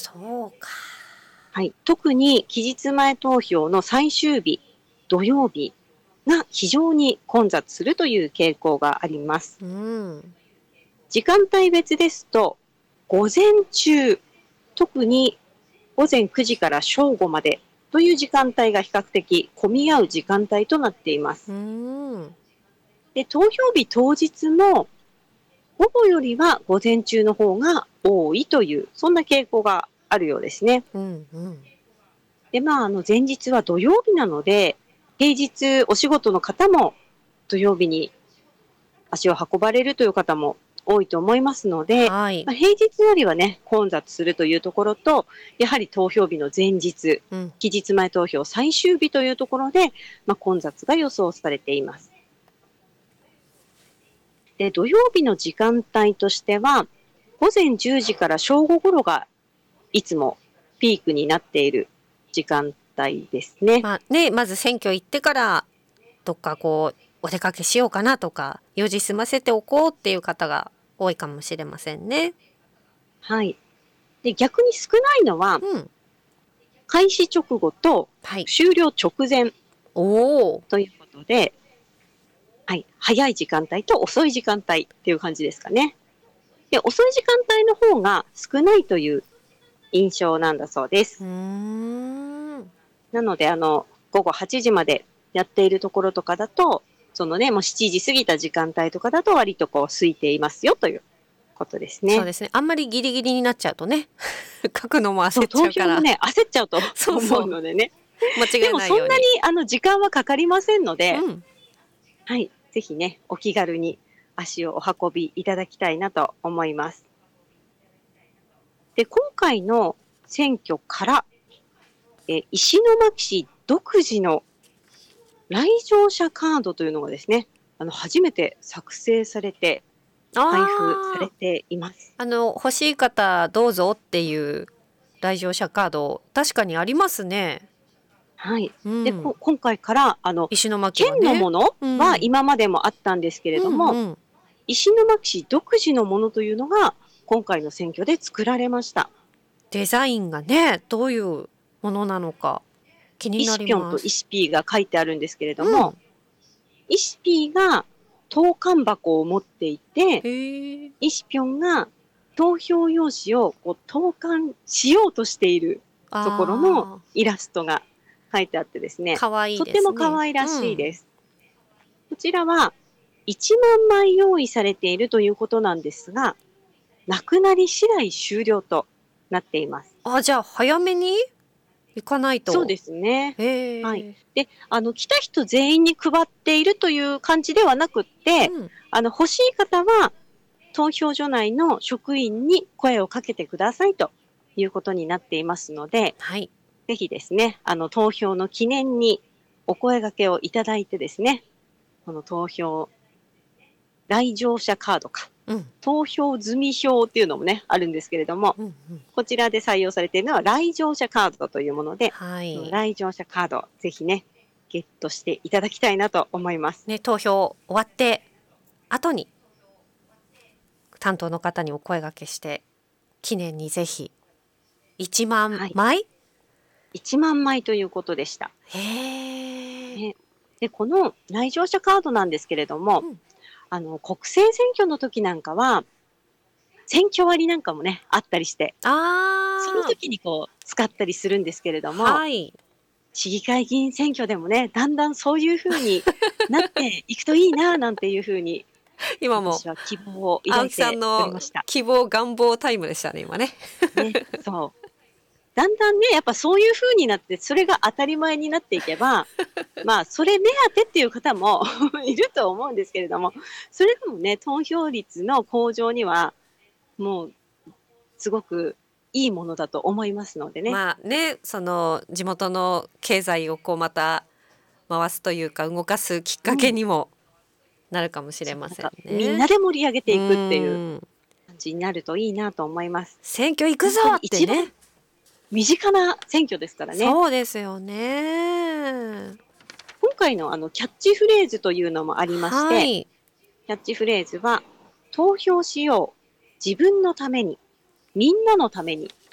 そうか。 はい。特に期日前投票の最終日、土曜日が非常に混雑するという傾向があります。 うん。 時間帯別ですと、午前中、特に午前9時から正午までという時間帯が比較的混み合う時間帯となっています。で、投票日当日も午後よりは午前中の方が多いという、そんな傾向があるようですね。 うんうん。 で、前日は土曜日なので、平日お仕事の方も土曜日に足を運ばれるという方も多いと思いますので、 はい。 平日よりはね、混雑するというところと、やはり投票日の前日、 うん。 期日前投票最終日というところで、混雑が予想されています。で、土曜日の時間帯としては、午前10時から正午頃がいつもピークになっている時間帯ですね。 まず選挙行ってからどっかこうお出かけしようかなとか用事済ませておこうっていう方が多いかもしれませんね。 はい。で、逆に少ないのは、 うん。 開始直後とはい。 終了直前おお。 ということで、はい、早い時間帯と遅い時間帯っていう感じですかね。で、遅い時間帯の方が少ないという印象なんだそうです。なので、午後8時までやっているところとかだと、そのね、もう7時過ぎた時間帯とかだと割とこう空いていますよということですね。 そうですね。あんまりギリギリになっちゃうとね、書くのもそう、 焦っちゃうから。 投票もね、焦っちゃうとそう思そう。 うのでね。 間違えでもそんなないように。 に時間はかかりませんので、 うん。 はい、ぜひね、お気軽に足をお運びいただきたいなと思います。で、今回の選挙から、石巻市独自の来場者カードというのがですね、初めて作成されて配布されあています。 あ、欲しい方どうぞっていう来場者カード確かにありますね。 はい。で、 うん。 今回から、 石巻県はね。 のものうん。 は今までもあったんですけれうども、 んうん。 石巻市独自のものというのが今回の選挙で作られました。 デザインがね、どういうものなのか気になイシります。 ピョンとイシピーが書いてあるんですけれども、 うん。 イシピーが投函箱を持っていて、 へえ。 イシピョンが投票用紙をこう投函しようとしているところのああ、 イラストが書いてあってですね、 かわいいとっても可ですね。 愛らうん。 しいです。こちらは1万枚用意されているということなんですが、なくなり次第終了となっています。 あ、じゃあ早めに行かないと。 そうですね。はい。 へえ。 で、来た人全員に配っているという感じではなくって、 うん。 欲しい方は投票所内の職員に声をかけてくださいということになっていますので、 はい。 ぜひですね、投票の記念にお声掛けをいただいてですね、この投票来場者カードか、 うん。 投票済み表っていうのもね、あるんですけれども、 うんうん。 こちらで採用されているのは来場者カードというもので、 はい。 来場者カード、ぜひね、ゲットしていただきたいなと思います。 ね、投票終わって後に担当の方にお声掛けして記念にぜひ1万はい。 枚。 1万枚ということでした。 へえ。 ね、で、この来場者カードなんですけれども、 うん。 国政選挙の時なんかは、選挙割なんかもね、あったりして、そのああ、 時にこう使ったりするんですけれども、 はい。 市議会議員選挙でもね、だんだんそういう風になっていくといいな、なんていう風に、 今も私は希望を抱青木さんいておりのました。 希望願望タイムでしたね今ね。 ね、そう。だんだんね、やっぱそういう風になって、それが当たり前になっていけば、それ目当てっていう方もいると思うんですけれども、それでもね、投票率の向上には、もうすごくいいものだと思いますのでね。 まあね、その地元の経済をこうまた回すというか動かすきっかけうん。 にもなるかもしれそう、 ませんみんなね。 で盛り上げうていくっていうーん。 感じになるといいなと思います。 選挙行くぞ本当に一番ってね。 身近な選挙ですからね。 そうですよね。 今回のキャッチフレーズというのもありまして、 はい。 キャッチフレーズは、投票しよう、自分のために、みんなのために